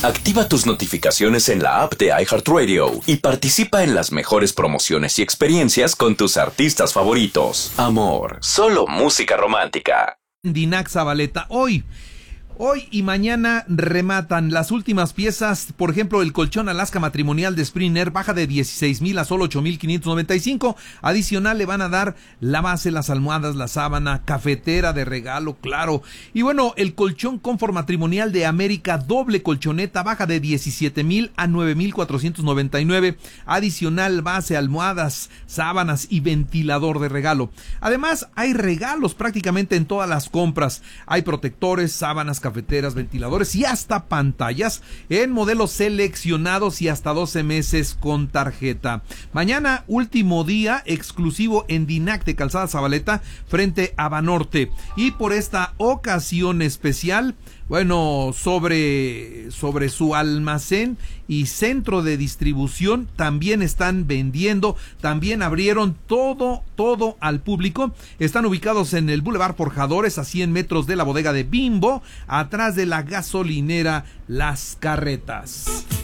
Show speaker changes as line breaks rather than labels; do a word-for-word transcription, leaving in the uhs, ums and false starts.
Activa tus notificaciones en la app de iHeartRadio y participa en las mejores promociones y experiencias con tus artistas favoritos. Amor, solo música romántica.
Dinac Zabaleta, hoy... Hoy y mañana rematan las últimas piezas. Por ejemplo, el colchón Alaska matrimonial de Springer baja de dieciséis mil a solo ocho mil quinientos noventa y cinco. Adicional le van a dar la base, las almohadas, la sábana, cafetera de regalo, claro. Y bueno, el colchón Confort matrimonial de América doble colchoneta baja de diecisiete mil a nueve mil cuatrocientos noventa y nueve. Adicional base, almohadas, sábanas y ventilador de regalo. Además, hay regalos prácticamente en todas las compras. Hay protectores, sábanas, cafeteras, ventiladores y hasta pantallas en modelos seleccionados y hasta doce meses con tarjeta. Mañana, último día exclusivo en Dinac de Calzada Zabaleta frente a Banorte. Y por esta ocasión especial, bueno, sobre, sobre su almacén y centro de distribución también están vendiendo, también abrieron todo, todo al público. Están ubicados en el Boulevard Forjadores, a cien metros de la bodega de Bimbo, atrás de la gasolinera Las Carretas.